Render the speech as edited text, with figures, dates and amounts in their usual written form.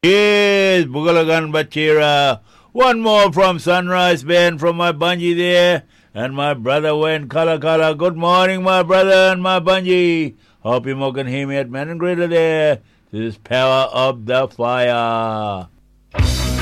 Yes, Bugalagan Bachira. One more from Sunrise Band from my bungee there. And my brother went Kala Kala. Good morning, my brother and my bungee. Hope you can hear me at Man and Greater there. This is Power of the Fire.